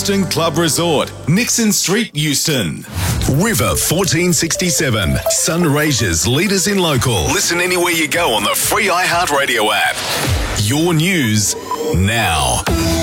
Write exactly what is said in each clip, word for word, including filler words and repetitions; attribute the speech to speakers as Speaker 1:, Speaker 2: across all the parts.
Speaker 1: Euston Club Resort, Nixon Street, Euston. River fourteen sixty-seven, Sunraysia's leaders in local. Listen anywhere you go on the free iHeartRadio app. Your news now.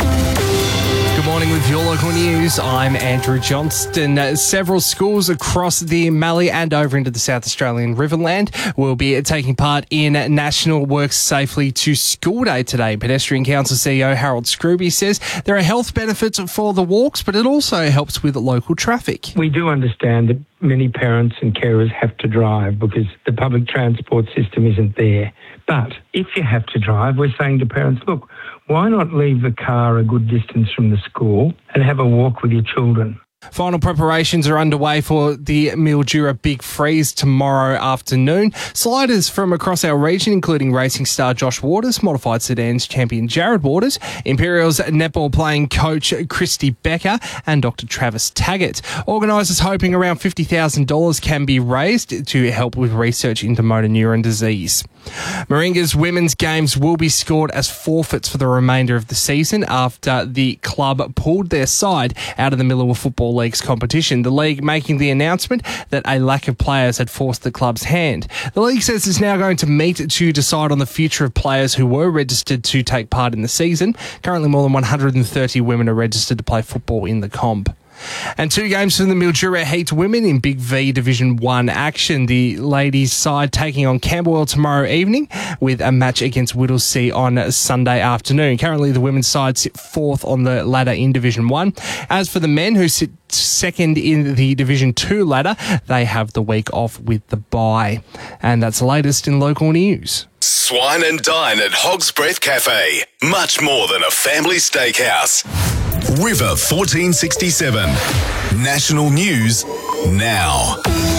Speaker 2: Good morning with your local news. I'm Andrew Johnston. Uh, several schools across the Mallee and over into the South Australian Riverland will be taking part in National Work Safely to School Day today. Pedestrian Council C E O Harold Scrooby says there are health benefits for the walks, but it also helps with local traffic.
Speaker 3: We do understand that many parents and carers have to drive because the public transport system isn't there. But if you have to drive, we're saying to parents, look, why not leave the car a good distance from the school and have a walk with your children?
Speaker 2: Final preparations are underway for the Mildura Big Freeze tomorrow afternoon. Sliders from across our region, including racing star Josh Waters, modified sedans champion Jared Waters, Imperials netball playing coach Christy Becker, and Doctor Travis Taggart. Organisers hoping around fifty thousand dollars can be raised to help with research into motor neuron disease. Moringa's women's games will be scored as forfeits for the remainder of the season after the club pulled their side out of the Millewa Football League's competition. The league making the announcement that a lack of players had forced the club's hand. The league says it's now going to meet to decide on the future of players who were registered to take part in the season. Currently, more than one hundred thirty women are registered to play football in the comp. And two games from the Mildura Heat women in Big V Division one action. The ladies' side taking on Camberwell tomorrow evening with a match against Whittlesea on Sunday afternoon. Currently, the women's side sit fourth on the ladder in Division one. As for the men who sit second in the Division two ladder, they have the week off with the bye. And that's the latest in local news.
Speaker 1: Swine and dine at Hog's Breath Cafe. Much more than a family steakhouse. River fourteen sixty-seven. National News now.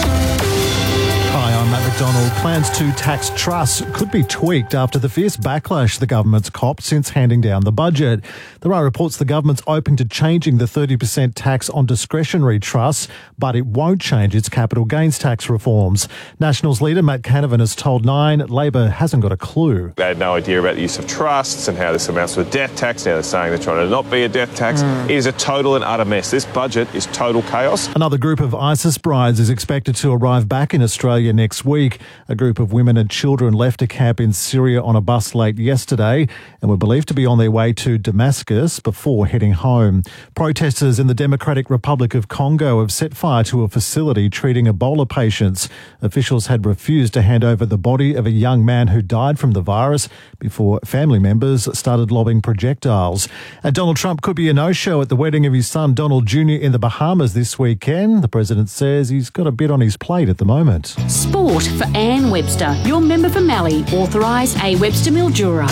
Speaker 4: Hi, I'm Matt McDonald. Plans to tax trusts could be tweaked after the fierce backlash the government's copped since handing down the budget. There are reports the government's open to changing the thirty percent tax on discretionary trusts, but it won't change its capital gains tax reforms. Nationals leader Matt Canavan has told Nine Labor hasn't got a clue.
Speaker 5: They had no idea about the use of trusts and how this amounts to a death tax. Now they're saying they're trying to not be a death tax. Mm. It is a total and utter mess. This budget is total chaos.
Speaker 4: Another group of ISIS brides is expected to arrive back in Australia next week. A group of women and children left a camp in Syria on a bus late yesterday and were believed to be on their way to Damascus before heading home. Protesters in the Democratic Republic of Congo have set fire to a facility treating Ebola patients. Officials had refused to hand over the body of a young man who died from the virus before family members started lobbing projectiles. And Donald Trump could be a no-show at the wedding of his son Donald Junior in the Bahamas this weekend. The president says he's got a bit on his plate at the moment.
Speaker 6: Sport for Anne Webster, your member for Mallee, authorised A Webster Mildura.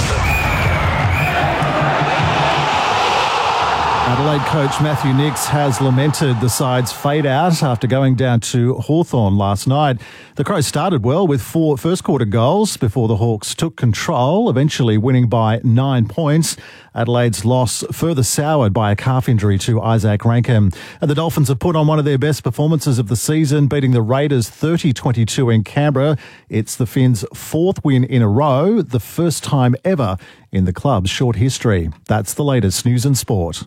Speaker 4: Adelaide coach Matthew Nicks has lamented the side's fade out after going down to Hawthorn last night. The Crows started well with four first quarter goals before the Hawks took control, eventually winning by nine points. Adelaide's loss further soured by a calf injury to Isaac Rankin. And the Dolphins have put on one of their best performances of the season, beating the Raiders thirty twenty-two in Canberra. It's the Finns' fourth win in a row, the first time ever in the club's short history. That's the latest news and sport.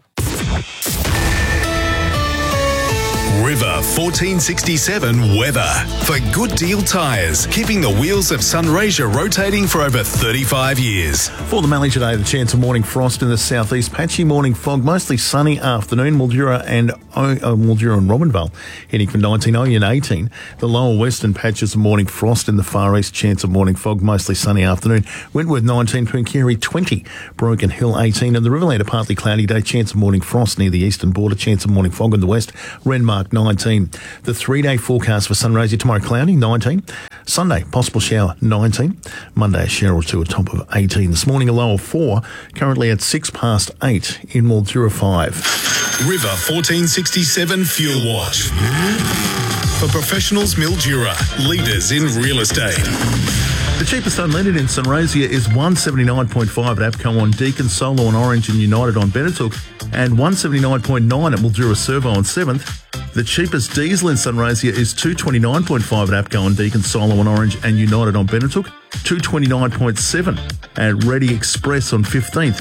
Speaker 1: River fourteen sixty-seven weather. For Good Deal Tyres, keeping the wheels of Sunraysia rotating for over thirty-five years.
Speaker 7: For the Mallee today, the chance of morning frost in the southeast, patchy morning fog, mostly sunny afternoon. Mildura and uh, Mildura and Robinvale heading for nineteen, Oyen eighteen. The lower western patches of morning frost in the far east, chance of morning fog, mostly sunny afternoon. Wentworth nineteen, Pooncarie twenty, Broken Hill eighteen, and the Riverland a partly cloudy day, chance of morning frost near the eastern border, chance of morning fog in the west. Renmark nineteen. The three-day forecast for Sunraysia tomorrow, cloudy, nineteen. Sunday, possible shower, nineteen. Monday, a shower or two, a top of eighteen. This morning, a low of four. Currently at six past eight in Mildura five.
Speaker 1: River fourteen sixty-seven Fuel Watch. For professionals, Mildura, leaders in real estate.
Speaker 7: The cheapest unleaded in Sunraysia is one seventy-nine point five at APCO on Deakin, Solo on Orange and United on Benetook, and one seventy-nine point nine at Mildura Servo on seventh. The cheapest diesel in Sunraysia is two twenty-nine point five at APCO on Deakin, Solo on Orange and United on Benetook, two twenty-nine point seven at Ready Express on fifteenth,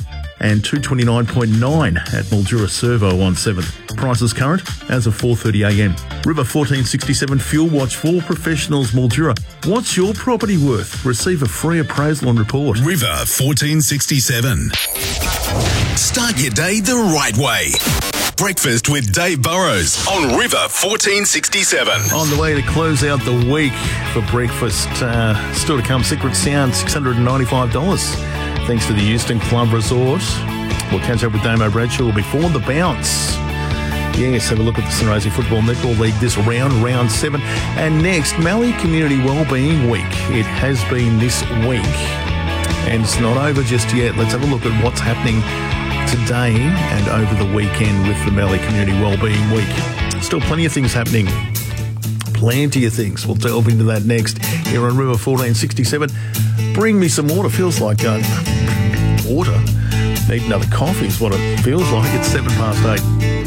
Speaker 7: and two twenty-nine point nine at Mildura Servo on seventh. Prices current as of four thirty a m. River fourteen sixty-seven Fuel Watch for professionals, Mildura. What's your property worth? Receive a free appraisal and report.
Speaker 1: River fourteen sixty-seven. Start your day the right way. Breakfast with Dave Burrows on River fourteen sixty-seven.
Speaker 7: On the way to close out the week for breakfast, uh, still to come, Secret Sound, six hundred ninety-five dollars. Thanks to the Euston Club Resort. We'll catch up with Damo Bradshaw before the bounce. Yes, have a look at the Sunraysia Football Netball League this round, round seven. And next, Mallee Community Wellbeing Week. It has been this week, and it's not over just yet. Let's have a look at what's happening today and over the weekend with the Mallee Community Wellbeing Week. Still plenty of things happening. Plenty of things. We'll delve into that next here on River fourteen sixty-seven. Bring me some water. Feels like uh, water. Need another coffee is what it feels like. It's seven past eight.